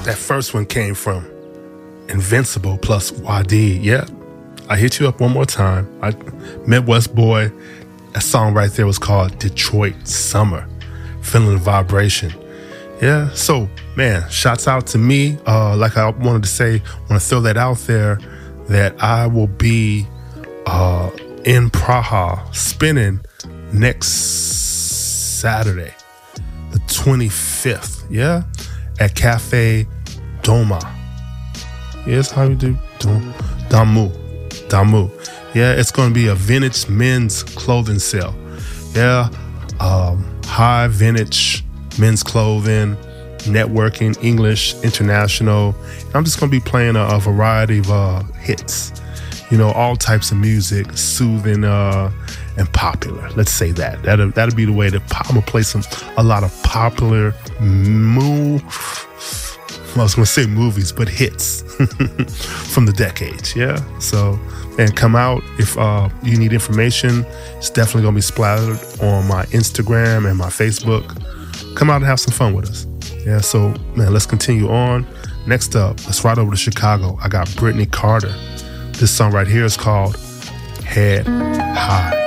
That first one came from Invincible plus YD. Yeah, I hit you up one more time. Midwest Boy. That song right there was called Detroit Summer. Feeling the vibration. Yeah, so man, shouts out to me. Like I wanted to say, want to throw that out there that I will be in Praha spinning next Saturday, the 25th. Yeah, at Cafe Doma. Yes, how you do? Damu. Yeah, it's going to be a vintage men's clothing sale. Yeah, high vintage men's clothing, networking, English, international. I'm just going to be playing a variety of hits. You know, all types of music, soothing and popular. Let's say that. That'll be the way that I'm going to play a lot of popular I was going to say movies, but hits from the decades, yeah? So, and come out. If you need information, it's definitely going to be splattered on my Instagram and my Facebook. Come out and have some fun with us. Yeah, so, man, let's continue on. Next up, let's ride over to Chicago. I got Brittany Carter. This song right here is called Head High.